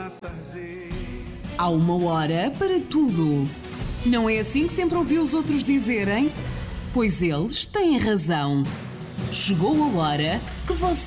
Há uma hora para tudo. Não é assim que sempre ouvi os outros dizerem? Pois eles têm razão. Chegou a hora que você